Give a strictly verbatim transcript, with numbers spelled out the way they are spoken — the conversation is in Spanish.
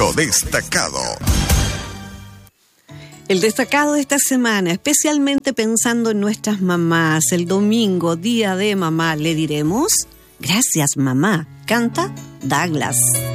clásico destacado. El destacado de esta semana, especialmente pensando en nuestras mamás. El domingo, día de mamá, le diremos: gracias, mamá. Canta Douglas.